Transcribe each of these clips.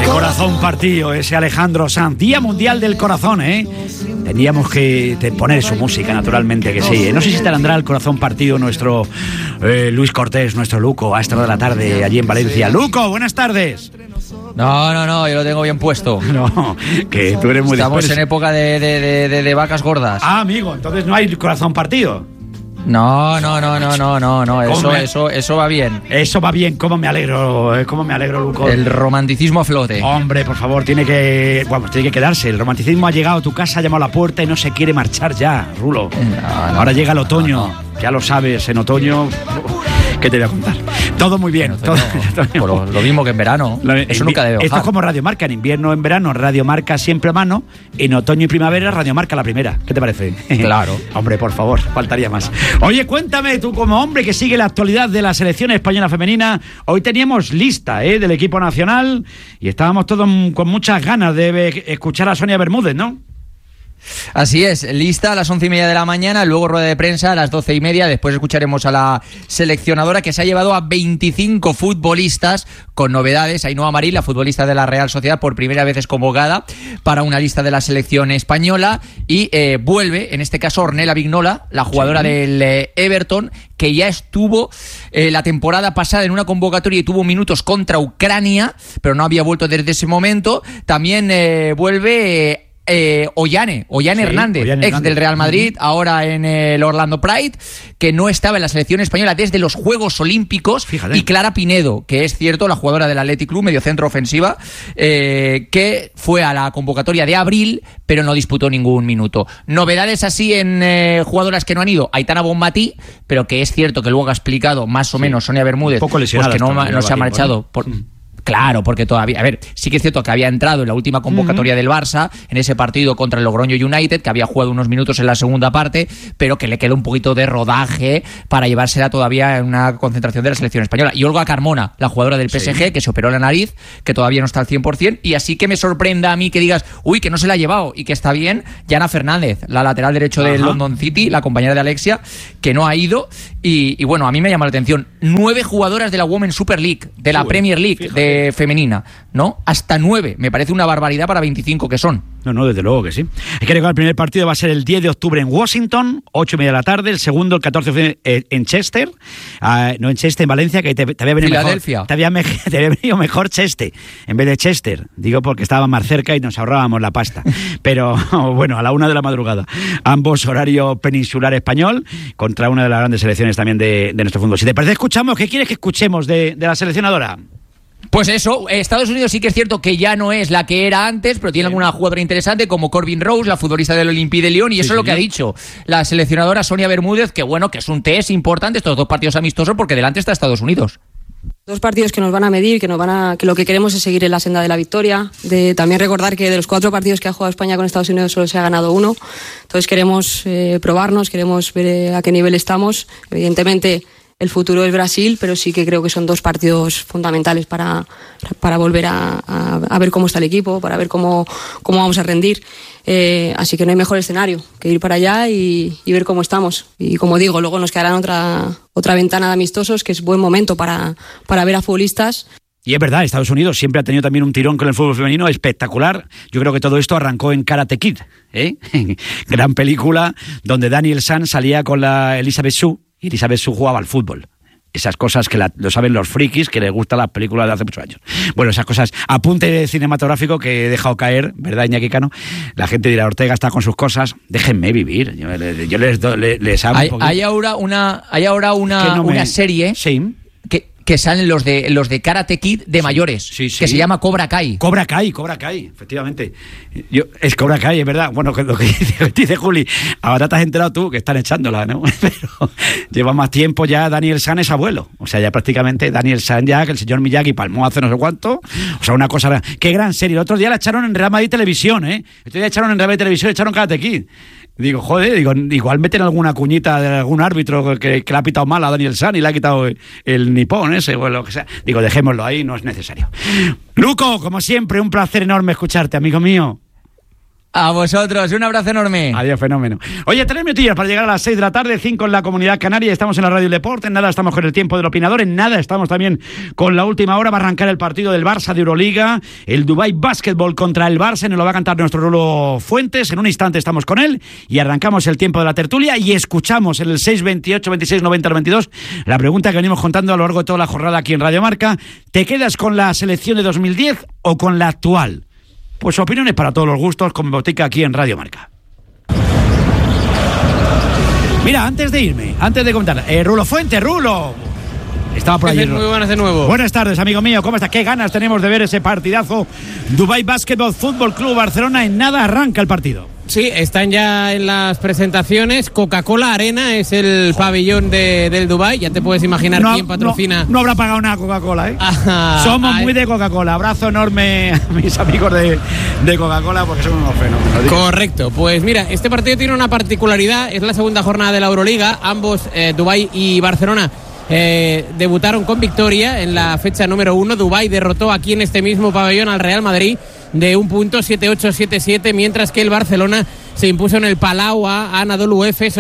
corazón partido, ese Alejandro Sanz. Día Mundial del Corazón, ¿eh? Teníamos que poner su música, naturalmente que sí. No sé si te andrá el corazón partido nuestro Luis Cortés, nuestro Luco, a esta hora de la tarde allí en Valencia. Luco, buenas tardes. No, yo lo tengo bien puesto. No, que tú eres muy Estamos después. en época de vacas gordas. Ah, amigo, entonces no hay corazón partido. No. Eso va bien. Eso va bien, cómo me alegro, Luco. El romanticismo a flote. Hombre, por favor, tiene que quedarse. El romanticismo ha llegado a tu casa, ha llamado a la puerta y no se quiere marchar ya, Rulo. No, ahora llega el otoño, ya lo sabes, en otoño. ¿Qué te voy a contar? Todo muy bien. Lo mismo que en verano. Eso nunca debe bajar. Esto es como Radio Marca. En invierno, en verano, Radio Marca siempre a mano. En otoño y primavera, Radio Marca la primera. ¿Qué te parece? Claro. Hombre, por favor, faltaría más. Oye, cuéntame, tú como hombre que sigue la actualidad de la selección española femenina, hoy teníamos lista del equipo nacional y estábamos todos con muchas ganas de escuchar a Sonia Bermúdez, ¿no? Así es, lista a las 11:30 de la mañana, luego rueda de prensa a las 12:30, después escucharemos a la seleccionadora que se ha llevado a 25 futbolistas con novedades. Ainhoa Marín, la futbolista de la Real Sociedad, por primera vez es convocada para una lista de la selección española y vuelve, en este caso, Ornella Vignola, la jugadora del Everton, que ya estuvo la temporada pasada en una convocatoria y tuvo minutos contra Ucrania, pero no había vuelto desde ese momento. También vuelve Ollane Hernández, ex del Real Madrid, ahora en el Orlando Pride, que no estaba en la selección española desde los Juegos Olímpicos. Fíjate. Y Clara Pinedo, que es cierto, la jugadora del Athletic Club, mediocentro ofensiva, que fue a la convocatoria de abril, pero no disputó ningún minuto. Novedades así en jugadoras que no han ido: Aitana Bonmatí, pero que es cierto que luego ha explicado más o menos Sonia Bermúdez, poco lesionada, pues que no se ha marchado por... Claro, porque todavía... A ver, sí que es cierto que había entrado en la última convocatoria del Barça, en ese partido contra el Logroño United, que había jugado unos minutos en la segunda parte, pero que le quedó un poquito de rodaje para llevársela todavía en una concentración de la selección española. Y Olga Carmona, la jugadora del PSG, que se operó la nariz, que todavía no está al 100%, y así que me sorprenda a mí que digas, uy, que no se la ha llevado, y que está bien, Yana Fernández, la lateral derecho del London City, la compañera de Alexia, que no ha ido, y bueno, a mí me llama la atención, 9 jugadoras de la Women's Super League, de la Premier League, fíjate, femenina, ¿no? Hasta 9, me parece una barbaridad para 25 que son. No, desde luego que sí. Hay que recordar, el primer partido va a ser el 10 de octubre en Washington, 8:30 de la tarde, el segundo el 14 en Chester, no en Chester, en Valencia, que te había venido Filadelfia. Te había venido mejor Chester, en vez de Chester, digo porque estaba más cerca y nos ahorrábamos la pasta. Pero bueno, a la 1 de la madrugada, ambos horario peninsular español, contra una de las grandes selecciones también de nuestro fútbol. Si te parece, escuchamos, ¿qué quieres que escuchemos de la seleccionadora? Pues eso, Estados Unidos sí que es cierto que ya no es la que era antes, pero tiene alguna jugadora interesante como Corbin Rose, la futbolista del Olympique de Lyon, y eso es lo que ha dicho la seleccionadora Sonia Bermúdez, que bueno, que es un test importante estos 2 partidos amistosos porque delante está Estados Unidos. 2 partidos que nos van a medir, que lo que queremos es seguir en la senda de la victoria. También recordar que de los 4 partidos que ha jugado España con Estados Unidos solo se ha ganado 1. Entonces queremos probarnos, queremos ver a qué nivel estamos. Evidentemente el futuro es Brasil, pero sí que creo que son 2 partidos fundamentales para volver a ver cómo está el equipo, para ver cómo vamos a rendir. Así que no hay mejor escenario que ir para allá y ver cómo estamos. Y como digo, luego nos quedará otra ventana de amistosos, que es buen momento para ver a futbolistas. Y es verdad, Estados Unidos siempre ha tenido también un tirón con el fútbol femenino espectacular. Yo creo que todo esto arrancó en Karate Kid, gran película donde Daniel San salía con la Elizabeth Shue, y Elizabeth Shue jugaba al fútbol. Esas cosas que lo saben los frikis que les gustan las películas de hace muchos años. Bueno, esas cosas, apunte cinematográfico que he dejado caer, ¿verdad, Iñaki Cano? La gente dirá, Ortega está con sus cosas, déjenme vivir. Yo les hago un poquito. Hay ahora una serie... Sí. Que salen los de Karate Kid de mayores, que se llama Cobra Kai. Cobra Kai, efectivamente. Es Cobra Kai, es verdad. Bueno, lo que dice Juli, ahora te has enterado tú que están echándola, ¿no? Pero lleva más tiempo ya. Daniel San es abuelo. O sea, ya prácticamente Daniel San ya, que el señor Miyagi palmó hace no sé cuánto. O sea, una cosa... ¡Qué gran serie! El otro día la echaron en Real Madrid Televisión, ¿eh? El otro día echaron en Real Madrid Televisión, echaron Karate Kid. Digo, igual meten alguna cuñita de algún árbitro que le ha pitado mal a Daniel San y le ha quitado el nipón ese o lo que sea. Digo, dejémoslo ahí, no es necesario. Luco, como siempre, un placer enorme escucharte, amigo mío. A vosotros, un abrazo enorme. Adiós, fenómeno. Oye, 3 minutillos para llegar a las 6 de la tarde, 5 en la Comunidad Canaria. Estamos en la Radio del Deporte, en nada estamos con el tiempo del opinador, en nada estamos también con la última hora. Va a arrancar el partido del Barça de Euroliga, el Dubai Basketball contra el Barça, nos lo va a cantar nuestro Rulo Fuentes. En un instante estamos con él y arrancamos el tiempo de la tertulia y escuchamos en el 628 26 90 92 la pregunta que venimos contando a lo largo de toda la jornada aquí en Radio Marca. ¿Te quedas con la selección de 2010 o con la actual? Pues opiniones para todos los gustos, con Botica aquí en Radio Marca. Mira, antes de irme, antes de contar, Rulo Fuente, Rulo. Estaba por allí. Muy buenas de nuevo. Buenas tardes, amigo mío. ¿Cómo estás? Qué ganas tenemos de ver ese partidazo. Dubai Basketball Fútbol Club Barcelona. En nada arranca el partido. Sí, están ya en las presentaciones. Coca-Cola Arena es el pabellón del Dubai. Ya te puedes imaginar quién patrocina. No habrá pagado nada Coca-Cola, ¿eh? Somos muy de Coca-Cola. Abrazo enorme a mis amigos de Coca-Cola porque son unos fenómenos. Correcto. Pues mira, este partido tiene una particularidad. Es la segunda jornada de la Euroliga. Ambos, Dubai y Barcelona, debutaron con victoria en la fecha número 1. Dubái derrotó aquí en este mismo pabellón al Real Madrid de un punto, 7-8, 7-7, mientras que el Barcelona se impuso en el Palau a Anadolu Efes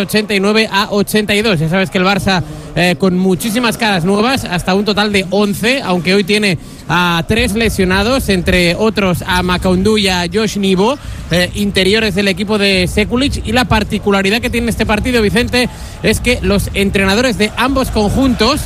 89-82. Ya sabes que el Barça con muchísimas caras nuevas, hasta un total de 11, aunque hoy tiene a 3 lesionados, entre otros a Macoundou y a Josh Nibo, interiores del equipo de Sekulic. Y la particularidad que tiene este partido, Vicente, es que los entrenadores de ambos conjuntos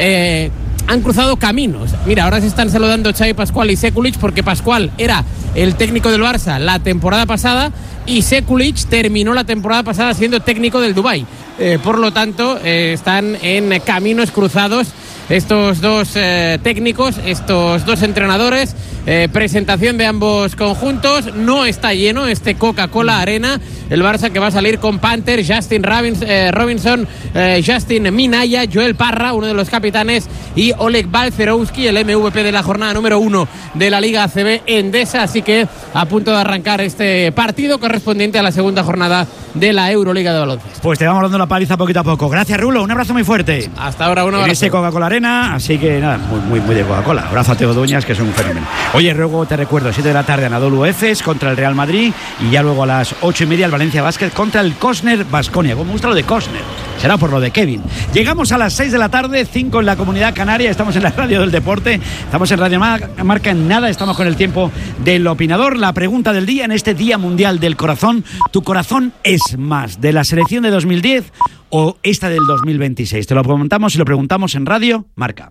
han cruzado caminos. Mira, ahora se están saludando Xavi Pascual y Sekulic, porque Pascual era el técnico del Barça la temporada pasada y Sekulic terminó la temporada pasada siendo técnico del Dubái. Por lo tanto, están en caminos cruzados estos dos técnicos, estos dos entrenadores. Presentación de ambos conjuntos. No está lleno este Coca-Cola Arena. El Barça que va a salir con Panther, Justin Robinson, Justin Minaya, Joel Parra, uno de los capitanes, y Oleg Balcerowski, el MVP de la jornada número 1 de la Liga ACB Endesa. Así que a punto de arrancar este partido correspondiente a la segunda jornada de la Euroliga de baloncesto. Pues te vamos dando la paliza poquito a poco. Gracias, Rulo. Un abrazo muy fuerte. Hasta ahora, un abrazo. En ese Coca-Cola Arena, así que nada, muy de Coca-Cola. Abrazo a Teo Dueñas, que es un fenómeno. Oye, luego te recuerdo, 7 de la tarde Anadolu Efes contra el Real Madrid, y ya luego a las 8:30 el Valencia Basket contra el Cosner Baskonia. Me gusta lo de Cosner, será por lo de Kevin. Llegamos a las 6 de la tarde, 5 en la Comunidad Canaria. Estamos en la Radio del Deporte, estamos en Radio Marca. En nada estamos con el tiempo del opinador. La pregunta del día en este Día Mundial del Corazón: ¿tu corazón es más de la selección de 2010 o esta del 2026? Te lo preguntamos y lo preguntamos en Radio Marca.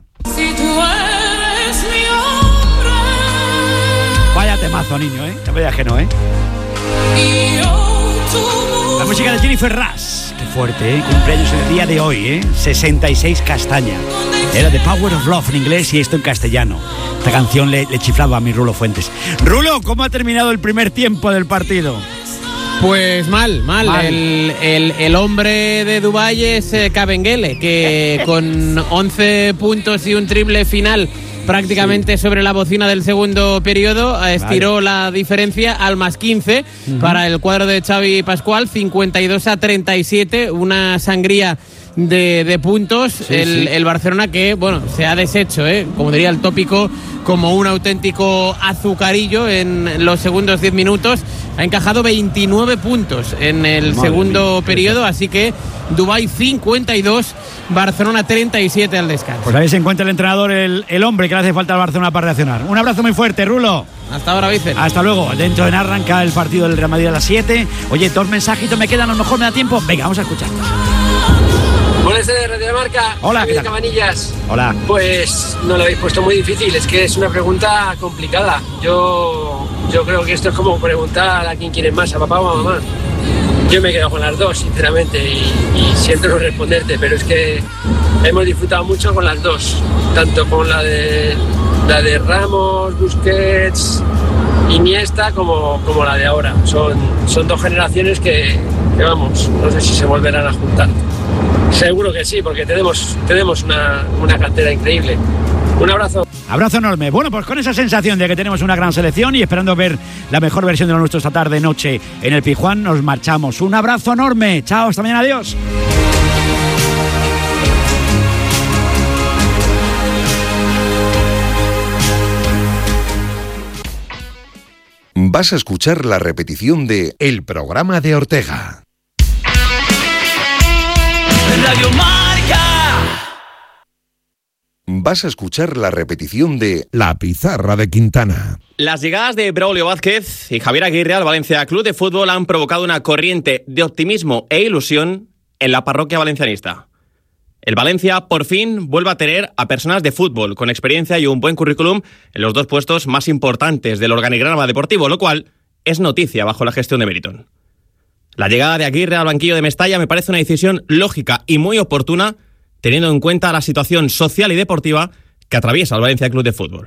Vaya temazo, niño, no me digas que no, La música de Jennifer Rush. Qué fuerte, Cumpleaños en el día de hoy, 66 castaña. Era The Power of Love en inglés y esto en castellano. Esta canción le chiflaba a mi Rulo Fuentes. Rulo, ¿cómo ha terminado el primer tiempo del partido? Pues mal. El hombre de Dubái es Kabengele, que con 11 puntos y un triple final prácticamente sobre la bocina del segundo periodo, estiró la diferencia al más 15 para el cuadro de Xavi Pascual, 52-37, una sangría de puntos. El Barcelona que, bueno, se ha deshecho, como diría el tópico, como un auténtico azucarillo en los segundos 10 minutos. Ha encajado 29 puntos en el segundo periodo, así que Dubái 52, Barcelona 37 al descanso. Pues ahí se encuentra el entrenador, el hombre que le hace falta al Barcelona para reaccionar. Un abrazo muy fuerte, Rulo. Hasta ahora, Vicente. Hasta luego. Dentro de nada arranca el partido del Real Madrid a las 7. Oye, 2 mensajitos me quedan, a lo mejor me da tiempo. Venga, vamos a escuchar. Buenas tardes, Radio Marca. Hola, ¿qué tal? Cabanillas. Hola. Pues no lo habéis puesto muy difícil, es que es una pregunta complicada. Yo creo que esto es como preguntar a quién quiere más, a papá o a mamá. Yo me he quedado con las dos, sinceramente, y siento no responderte, pero es que hemos disfrutado mucho con las dos, tanto con la de Ramos, Busquets, Iniesta, como la de ahora. Son dos generaciones que vamos, no sé si se volverán a juntar. Seguro que sí, porque tenemos una cantera increíble. Un abrazo. Abrazo enorme. Bueno, pues con esa sensación de que tenemos una gran selección y esperando ver la mejor versión de lo nuestro esta tarde-noche en el Pizjuán, nos marchamos. Un abrazo enorme. Chao, hasta mañana. Adiós. Vas a escuchar la repetición de El programa de Ortega. Radio Marca. Vas a escuchar la repetición de La pizarra de Quintana. Las llegadas de Braulio Vázquez y Javier Aguirre al Valencia Club de Fútbol han provocado una corriente de optimismo e ilusión en la parroquia valencianista. El Valencia, por fin, vuelve a tener a personas de fútbol con experiencia y un buen currículum en los dos puestos más importantes del organigrama deportivo, lo cual es noticia bajo la gestión de Meriton. La llegada de Aguirre al banquillo de Mestalla me parece una decisión lógica y muy oportuna, teniendo en cuenta la situación social y deportiva que atraviesa el Valencia Club de Fútbol.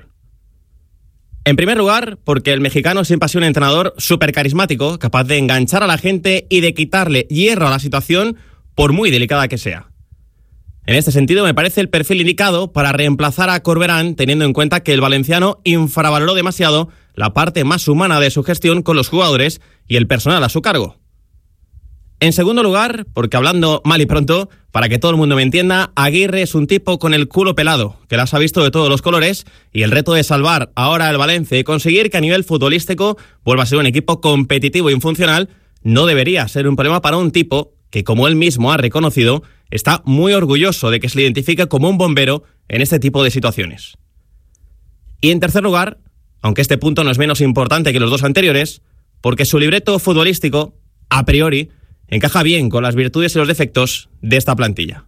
En primer lugar, porque el mexicano siempre ha sido un entrenador súper carismático, capaz de enganchar a la gente y de quitarle hierro a la situación, por muy delicada que sea. En este sentido, me parece el perfil indicado para reemplazar a Corberán, teniendo en cuenta que el valenciano infravaloró demasiado la parte más humana de su gestión con los jugadores y el personal a su cargo. En segundo lugar, porque hablando mal y pronto, para que todo el mundo me entienda, Aguirre es un tipo con el culo pelado, que las ha visto de todos los colores, y el reto de salvar ahora el Valencia y conseguir que a nivel futbolístico vuelva a ser un equipo competitivo y funcional, no debería ser un problema para un tipo que, como él mismo ha reconocido, está muy orgulloso de que se le identifique como un bombero en este tipo de situaciones. Y en tercer lugar, aunque este punto no es menos importante que los dos anteriores, porque su libreto futbolístico, a priori, encaja bien con las virtudes y los defectos de esta plantilla.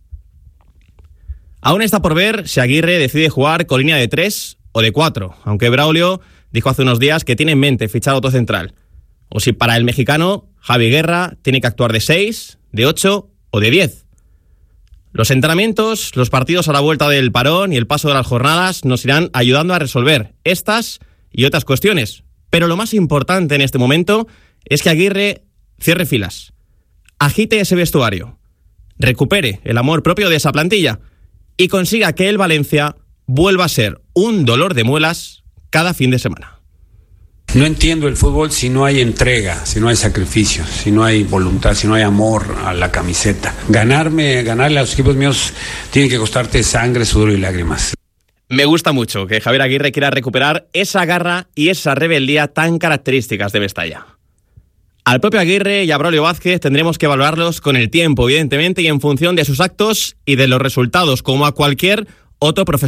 Aún está por ver si Aguirre decide jugar con línea de 3 o de 4, aunque Braulio dijo hace unos días que tiene en mente fichar otro central. O si para el mexicano, Javi Guerra tiene que actuar de 6, de 8 o de 10. Los entrenamientos, los partidos a la vuelta del parón y el paso de las jornadas nos irán ayudando a resolver estas y otras cuestiones. Pero lo más importante en este momento es que Aguirre cierre filas, agite ese vestuario, recupere el amor propio de esa plantilla y consiga que el Valencia vuelva a ser un dolor de muelas cada fin de semana. No entiendo el fútbol si no hay entrega, si no hay sacrificio, si no hay voluntad, si no hay amor a la camiseta. Ganarle a los equipos míos tiene que costarte sangre, sudor y lágrimas. Me gusta mucho que Javier Aguirre quiera recuperar esa garra y esa rebeldía tan características de Mestalla. Al propio Aguirre y a Braulio Vázquez tendremos que valorarlos con el tiempo, evidentemente, y en función de sus actos y de los resultados, como a cualquier otro profesional.